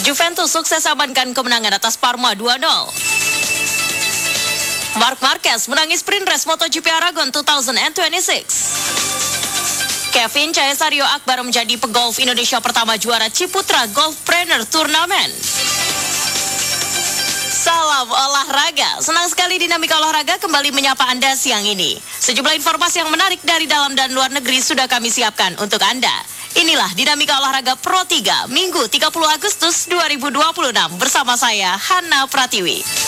Juventus sukses amankan kemenangan atas Parma 2-0. Marc Marquez menangis sprint race MotoGP Aragon 2026. Kevin Caesario Akbar menjadi pegolf Indonesia pertama juara Ciputra Golfpreneur Turnamen. Salam olahraga, senang sekali Dinamika Olahraga kembali menyapa Anda siang ini. Sejumlah informasi yang menarik dari dalam dan luar negeri sudah kami siapkan untuk Anda. Inilah Dinamika Olahraga Pro 3, Minggu 30 Agustus 2026 bersama saya, Hana Pratiwi.